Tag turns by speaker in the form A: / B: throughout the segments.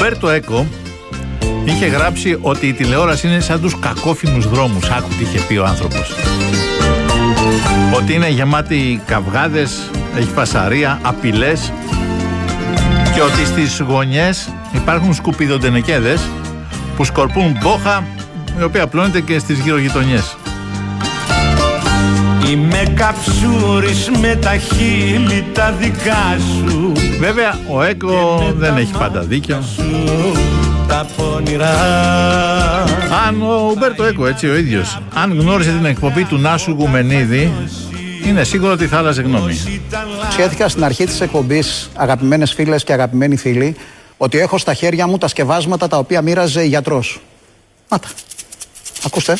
A: Ουμπέρτο Έκο είχε γράψει ότι η τηλεόραση είναι σαν τους κακόφημους δρόμους. Άκου τι είχε πει ο άνθρωπος. Ότι είναι γεμάτη καυγάδες, έχει φασαρία, απειλές και ότι στις γωνιές υπάρχουν σκουπιδοντενεκέδες που σκορπούν μπόχα, η οποία απλώνεται και στις γυρογειτονιές.
B: Είμαι καψούρης με τα χείλη τα δικά σου.
A: Βέβαια ο Έκο δεν έχει πάντα δίκιο.
B: Τα πονηρά.
A: Αν ο Ουμπέρτο Έκο, έτσι ο ίδιος, αν γνώρισε την εκπομπή του Νάσου Γουμενίδη, είναι σίγουρο ότι θα άλλαζε γνώμη.
C: Σχέθηκα στην αρχή της εκπομπής, αγαπημένες φίλες και αγαπημένοι φίλοι, ότι έχω στα χέρια μου τα σκευάσματα τα οποία μοίραζε γιατρός. Μάτα. Ακούστε.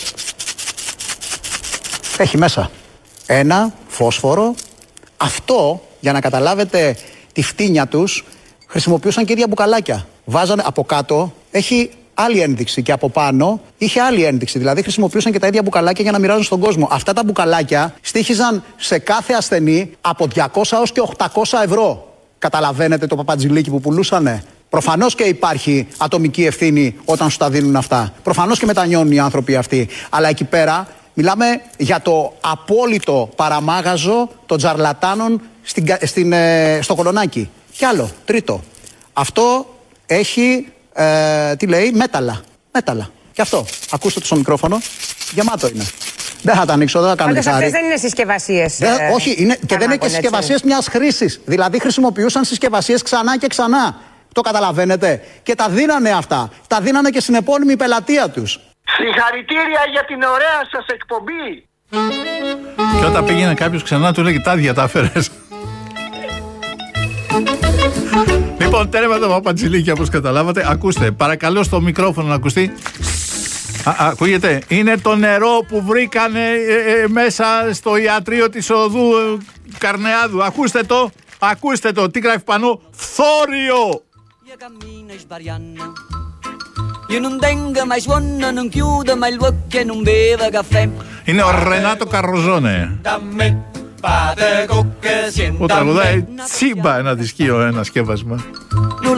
C: Έχει μέσα ένα φόσφορο. Αυτό, για να καταλάβετε τη φτύνια τους, χρησιμοποιούσαν και ίδια μπουκαλάκια. Βάζανε από κάτω, έχει άλλη ένδειξη και από πάνω είχε άλλη ένδειξη. Δηλαδή χρησιμοποιούσαν και τα ίδια μπουκαλάκια για να μοιράζουν στον κόσμο. Αυτά τα μπουκαλάκια στοίχιζαν σε κάθε ασθενή από 200 έως και 800 ευρώ. Καταλαβαίνετε το παπατζηλίκι που πουλούσανε. Προφανώς και υπάρχει ατομική ευθύνη όταν σου τα δίνουν αυτά. Προφανώς και μετανιώνουν οι άνθρωποι αυτοί. Αλλά εκεί πέρα μιλάμε για το απόλυτο παραμάγαζο των τζαρλατάνων στο Κολονάκι. Κι άλλο, τρίτο. Αυτό έχει, τι λέει, μέταλλα. Μέταλλα. Και αυτό, ακούστε το στο μικρόφωνο, γεμάτο είναι. Δεν θα τα ανοίξω, δεν θα κάνω λιθάρι.
D: Αυτές δεν είναι συσκευασίες.
C: Όχι, είναι, και δεν είναι και συσκευασίες μιας χρήσης. Δηλαδή χρησιμοποιούσαν συσκευασίες ξανά και ξανά. Το καταλαβαίνετε. Και τα δίνανε αυτά. Τα δίνανε και στην επώνυμη πελατεία τους.
E: Συγχαρητήρια για την ωραία σας εκπομπή.
A: Και όταν πήγαινε κάποιος ξανά του λέγει τάδια τα έφερες. Λοιπόν, τέρμα το παπατζηλίκι, όπως καταλάβατε. Ακούστε, παρακαλώ στο μικρόφωνο να ακουστεί. Ακούγεται. Είναι το νερό που βρήκανε μέσα στο ιατρείο της οδού Καρνεάδου. Ακούστε το. Ακούστε το. Τι γράφει πάνω? Θόριο. Είναι ο Ρενάτο Καροζόνε που τραγουδάει τσίμπα ένα δυσκείο, ένα σκεύασμα.